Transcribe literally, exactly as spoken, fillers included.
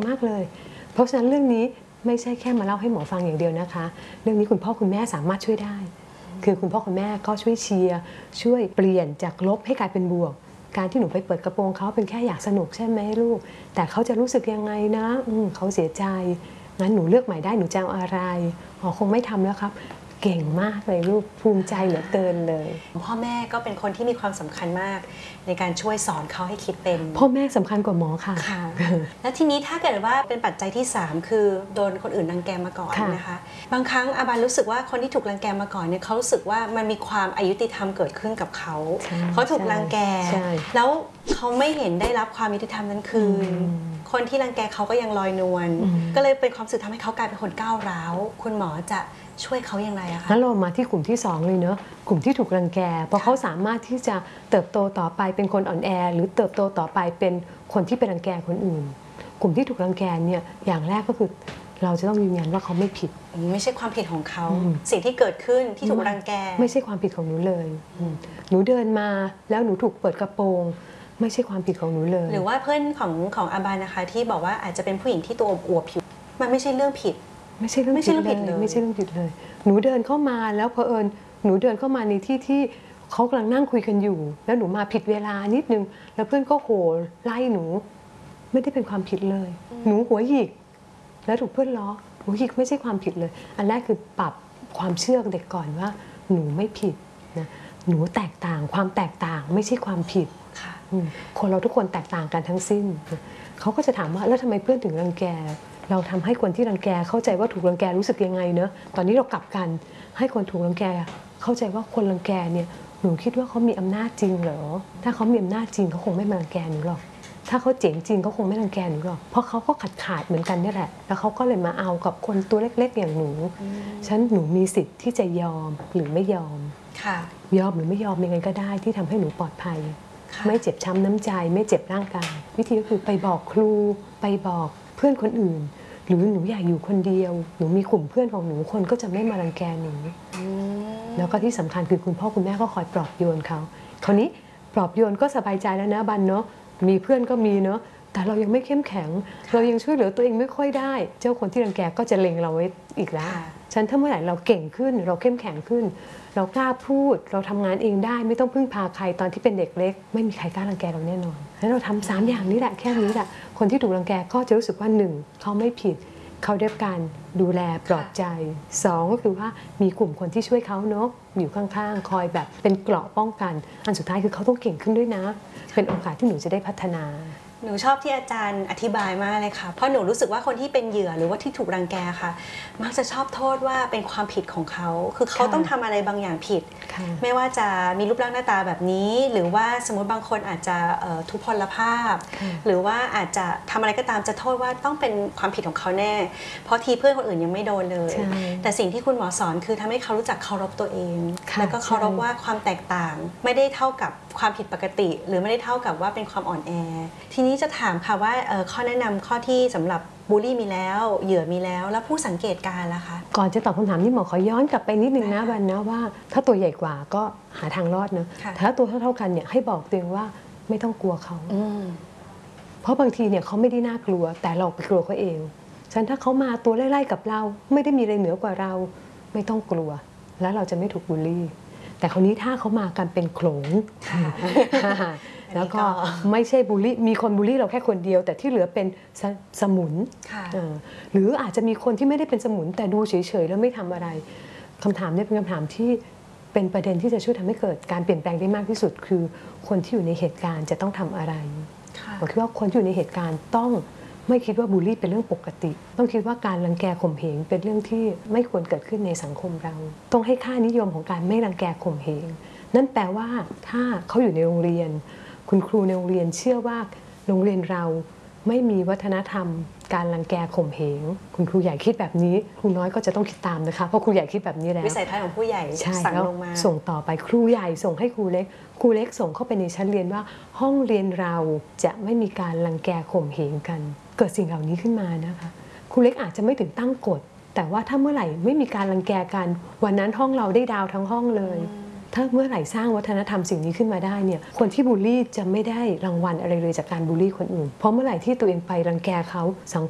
มากเลยเพราะฉะนั้นเรื่องนี้ไม่ใช่แค่มาเล่าให้หมอฟังอย่างเดียวนะคะเรื่องนี้คุณพ่อคุณแม่สามารถช่วยได้คือคุณพ่อคุณแม่ก็ช่วยเชียร์ช่วยเปลี่ยนจากลบให้กลายเป็นบวกการที่หนูไปเปิดกระโปรงเขาเป็นแค่อยากสนุกใช่ไหมลูกแต่เขาจะรู้สึกยังไงนะอืมเขาเสียใจงั้นหนูเลือกใหม่ได้หนูจะเอาอะไรอ๋อคงไม่ทำแล้วครับเก่งมากเลยลูกภูมิใจเหลือเกินเลยพ่อแม่ก็เป็นคนที่มีความสำคัญมากในการช่วยสอนเขาให้คิดเป็นพ่อแม่สำคัญกว่าหมอค่ะค่ะ แล้วทีนี้ถ้าเกิดว่าเป็นปัจจัยที่สามคือโดนคนอื่นรังแกมาก่อนนะคะบางครั้งอาบานรู้สึกว่าคนที่ถูกรังแกมาก่อนเนี่ยเขารู้สึกว่ามันมีความอายุติธรรมเกิดขึ้นกับเขาเขาถูกรังแกแล้วเขาไม่เห็นได้รับความยุติธรรมนั้นคืนคนที่รังแกเขาก็ยังลอยนวลก็เลยเป็นความรู้สึกทำให้เขากลายเป็นคนก้าวร้าวคุณหมอจะช่วยเขาอย่างไรอะคะงั้นเรามาที่กลุ่มที่สองเลยเนอะกลุ่มที่ถูกรังแกเพราะเขาสามารถที่จะเติบโตต่อไปเป็นคนอ่อนแอหรือเติบโตต่อไปเป็นคนที่ไปรังแกคนอื่นกลุ่มที่ถูกรังแกเนี่ยอย่างแรกก็คือเราจะต้องยืนยันว่าเขาไม่ผิดไม่ใช่ความผิดของเขาสิ่งที่เกิดขึ้นที่ถูกรังแกไม่ใช่ความผิดของหนูเลยหนูเดินมาแล้วหนูถูกเปิดกระโปรงไม่ใช่ความผิดของหนูเลยหรือว่าเพื่อนของของอาบานนะคะที่บอกว่าอาจจะเป็นผู้หญิงที่ตัวอวบผิวมันไม่ใช่เรื่องผิดไม่ใช่เรื่องผิดเลยไม่ใช่เรื่องผิดเลยหนูเดินเข้ามาแล้วเผอิญหนูเดินเข้ามาในที่ที่เขากำลังนั่งคุยกันอยู่แล้วหนูมาผิดเวลานิดนึงแล้วเพื่อนก็โห่ไล่หนูไม่ได้เป็นความผิดเลยหนูหัวหยิกแล้วถูกเพื่อนล้อหัวหยิกไม่ใช่ความผิดเลยอันแรกคือปรับความเชื่อเด็กก่อนว่าหนูไม่ผิดนะหนูแตกต่างความแตกต่างไม่ใช่ความผิดคนเราทุกคนแตกต่างกันทั้งสิ้นเขาก็จะถามว่าแล้วทำไมเพื่อนถึงรังแกเราทำให้คนที่รังแกเข้าใจว่าถูกรังแกรู้สึกยังไงเนอะตอนนี้เรากลับกันให้คนถูกรังแกเข้าใจว่าคนรังแกเนี่ยหนูคิดว่าเขามีอำนาจจริงเหรอถ้าเขามีอำนาจจริงเขาคงไม่มารังแกหนูหรอกถ้าเขาเจ๋งจริงเขาคงไม่รังแกหนูหรอกเพราะเขาก็ขาดขาดเหมือนกันนี่แหละแล้วเขาก็เลยมาเอากับคนตัวเล็กๆอย่างหนูฉันหนูมีสิทธิ์ที่จะยอมหรือไม่ยอมยอมหรือไม่ยอมยังไงก็ได้ที่ทำให้หนูปลอดภัยไม่เจ็บช้ำน้ำใจไม่เจ็บร่างกายวิธีก็คือไปบอกครูไปบอกเพื่อนคนอื่นหรือหนูอยากอยู่คนเดียวหนูมีกลุ่มเพื่อนของหนูคนก็จะไม่มารังแกหนูแล้วก็ที่สำคัญคือคุณพ่อคุณแม่ก็คอยปลอบโยนเขาคราวนี้ปลอบโยนก็สบายใจแล้วนะบันเนาะมีเพื่อนก็มีเนาะแต่เรายังไม่เข้มแข็งเรายังช่วยเหลือตัวเองไม่ค่อยได้เจ้าคนที่รังแกก็จะเล็งเราไว้อีกแล้วฉันถ้าเมื่อไหร่เราเก่งขึ้นเราเข้มแข็งขึ้นเรากล้าพูดเราทำงานเองได้ไม่ต้องพึ่งพาใครตอนที่เป็นเด็กเล็กไม่มีใครกล้ารังแกเราแน่นอนแล้วเราทำสามอย่างนี้แหละแค่นี้แหละคนที่ถูกรังแกก็จะรู้สึกว่าหนึ่งเขาไม่ผิดเขาได้การดูแลปลอบใจสองก็คือว่ามีกลุ่มคนที่ช่วยเขาเนาะอยู่ข้างๆคอยแบบเป็นเกราะป้องกันอันสุดท้ายคือเขาต้องเก่งขึ้นด้วยนะเป็นโอกาสที่หนูจะได้พัฒนาหนูชอบที่อาจารย์อธิบายมากเลยค่ะเพราะหนูรู้สึกว่าคนที่เป็นเหยื่อหรือว่าที่ถูกรังแกค่ะมักจะชอบโทษว่าเป็นความผิดของเขาคือเขาต้องทำอะไรบางอย่างผิดไม่ว่าจะมีรูปร่างหน้าตาแบบนี้หรือว่าสมมติบางคนอาจจะทุพพลภาพหรือว่าอาจจะทำอะไรก็ตามจะโทษว่าต้องเป็นความผิดของเขาแน่เพราะทีเพื่อนคนอื่นยังไม่โดนเลยแต่สิ่งที่คุณหมอสอนคือทำให้เขารู้จักเคารพตัวเองแล้วก็เคารพว่าความแตกต่างไม่ได้เท่ากับความผิดปกติหรือไม่ได้เท่ากับว่าเป็นความอ่อนแอทีนี้จะถามค่ะว่าข้อแนะนำข้อที่สำหรับบูลลี่มีแล้วเหยื่อมีแล้วแล้วผู้สังเกตการล่ะคะก่อนจะตอบคำถามนี้หมอขอย้อนกลับไปนิดนึงนะบันนะว่าถ้าตัวใหญ่กว่าก็หาทางรอดนะถ้าตัวเท่าๆกันเนี่ยให้บอกตัวเองว่าไม่ต้องกลัวเขาเพราะบางทีเนี่ยเขาไม่ได้น่ากลัวแต่เราไปกลัวเขาเองฉะนั้นถ้าเขามาตัวไล่ๆกับเราไม่ได้มีอะไรเหนือกว่าเราไม่ต้องกลัวแล้วเราจะไม่ถูกบูลลี่แต่คราวนี้ถ้าเขามากันเป็นโขลงแล้วก็ไม่ใช่บูลลี่มีคนบูลลี่เราแค่คนเดียวแต่ที่เหลือเป็นส, สมุนหรืออาจจะมีคนที่ไม่ได้เป็นสมุนแต่ดูเฉยๆแล้วไม่ทำอะไรคำถามนี้เป็นคำถามที่เป็นประเด็นที่จะช่วยทำให้เกิดการเปลี่ยนแปลงได้มากที่สุดคือคนที่อยู่ในเหตุการณ์จะต้องทำอะไรผมคิดว่าคนที่อยู่ในเหตุการณ์ต้องไม่คิดว่าบูลลี่เป็นเรื่องปกติต้องคิดว่าการรังแกข่มเหงเป็นเรื่องที่ไม่ควรเกิดขึ้นในสังคมเราต้องให้ค่านิยมของการไม่รังแกข่มเหงนั่นแปลว่าถ้าเขาอยู่ในโรงเรียนคุณครูในโรงเรียนเชื่อว่าโรงเรียนเราไม่มีวัฒนธรรมการรังแกข่มเหงคุณครูใหญ่คิดแบบนี้ครูน้อยก็จะต้องคิดตามนะคะเพราะครูใหญ่คิดแบบนี้แล้ววิสัยทัศน์ของผู้ใหญ่สั่งลงมาส่งต่อไปครูใหญ่ส่งให้ครูเล็กครูเล็กส่งเข้าไปในชั้นเรียนว่าห้องเรียนเราจะไม่มีการรังแกข่มเหงกันเกิดสิ่งเหล่านี้ขึ้นมานะคะครูเล็กอาจจะไม่ถึงตั้งกฎแต่ว่าถ้าเมื่อไหร่ไม่มีการรังแกกันวันนั้นห้องเราได้ดาวทั้งห้องเลยถ้าเมื่อไหร่สร้างวัฒนธรรมสิ่งนี้ขึ้นมาได้เนี่ยคนที่บูลลี่จะไม่ได้รางวัลอะไรเลยจากการบูลลี่คนอื่นเพราะเมื่อไหร่ที่ตัวเองไปรังแกเขาสัง